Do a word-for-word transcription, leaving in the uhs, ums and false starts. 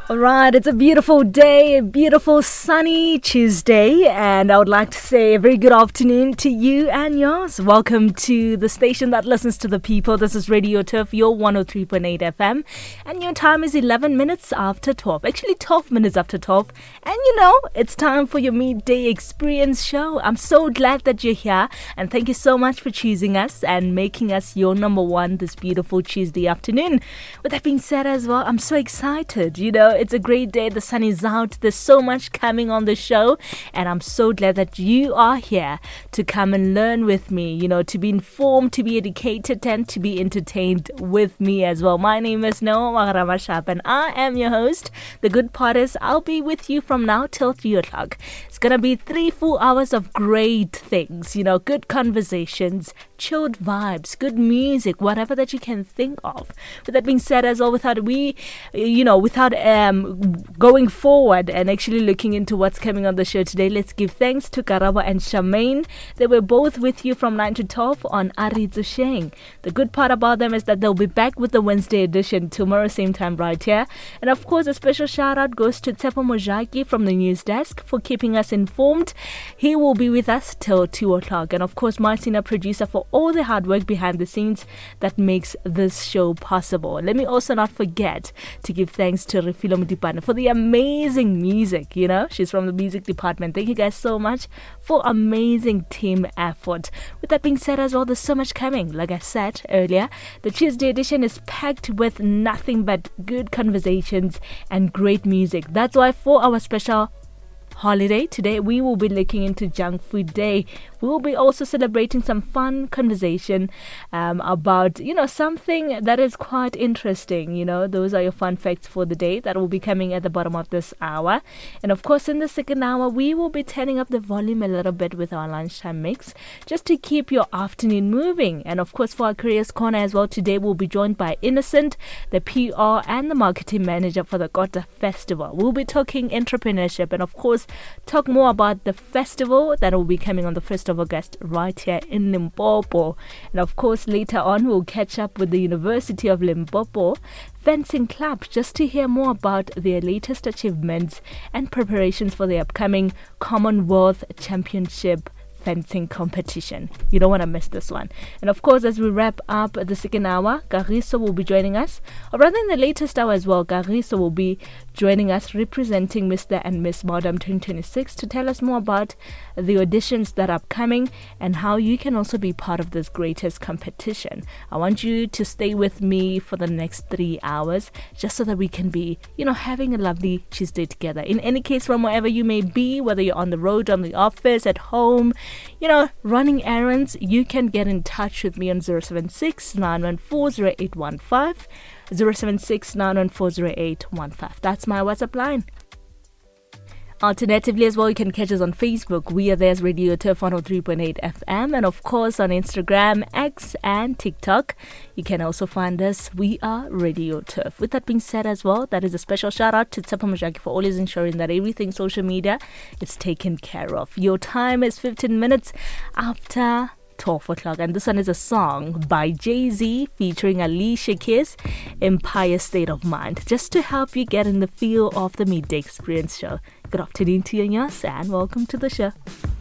All right, it's a beautiful day, a beautiful sunny Tuesday, and I would like to say a very good afternoon to you and yours. Welcome to the station that listens to the people. This is Radio Turf, your one oh three point eight F M, and your time is eleven minutes after twelve. Actually, twelve minutes after twelve, and you know, it's time for your midday experience show. I'm so glad that you're here, and thank you so much for choosing us and making us your number one this beautiful Tuesday afternoon. With that being said as well, I'm so excited, you know. It's a great day. The sun is out. There's so much coming on the show. And I'm so glad that you are here to come and learn with me, you know, to be informed, to be educated, and to be entertained with me as well. My name is Noah Maharamashap, and I am your host. The good part is I'll be with you from now till three o'clock. It's going to be three full hours of great things, you know, good conversations, chilled vibes, good music, whatever that you can think of. With that being said as well, without we, you know, without um, going forward and actually looking into what's coming on the show today, let's give thanks to Karabo and Charmaine. They were both with you from nine to twelve on Aritzu Sheng. The good part about them is that they'll be back with the Wednesday edition tomorrow, same time right here. And of course, a special shout out goes to Tsepo Mojaki from the news desk for keeping us informed. He will be with us till two o'clock. And of course, my senior producer for all the hard work behind the scenes that makes this show possible. Let me also not forget to give thanks to Refilo Mutipane for the amazing music, you know. She's from the music department. Thank you guys so much for amazing team effort. With that being said as well, there's so much coming. Like I said earlier, the Tuesday edition is packed with nothing but good conversations and great music. That's why for our special holiday today, we will be looking into Junk Food Day. We will be also celebrating some fun conversation um, about, you know, something that is quite interesting. You know, those are your fun facts for the day that will be coming at the bottom of this hour. And of course, in the second hour, we will be turning up the volume a little bit with our lunchtime mix just to keep your afternoon moving. And of course, for our Careers Corner as well, today we'll be joined by Innocent, the P R and the marketing manager for the Kota Festival. We'll be talking entrepreneurship and of course, talk more about the festival that will be coming on the first of August right here in Limpopo. And of course, later on, we'll catch up with the University of Limpopo Fencing Club just to hear more about their latest achievements and preparations for the upcoming Commonwealth Championship fencing competition. You don't want to miss this one. And of course, as we wrap up the second hour, Kariso will be joining us, or rather in the latest hour as well, Kariso will be joining us representing Mister and Miss Modern twenty twenty-six to tell us more about the auditions that are upcoming and how you can also be part of this greatest competition. I want you to stay with me for the next three hours just so that we can be, you know, having a lovely Tuesday together. In any case, from wherever you may be, whether you're on the road, on the office, at home, you know, running errands, you can get in touch with me on zero seven six, nine one four, zero eight one five, zero seven six, nine one four, zero eight one five. That's my WhatsApp line. Alternatively as well, you can catch us on Facebook. We are there as Radio Turf one oh three point eight F M, and of course on Instagram, X and TikTok. You can also find us. We are Radio Turf. With that being said as well, that is a special shout out to Tsepo Mojaki for always ensuring that everything social media is taken care of. Your time is fifteen minutes after twelve o'clock, and this one is a song by Jay-Z featuring Alicia Keys, Empire State of Mind, just to help you get in the feel of the midday experience show. Good afternoon to you and yours, and welcome to the show.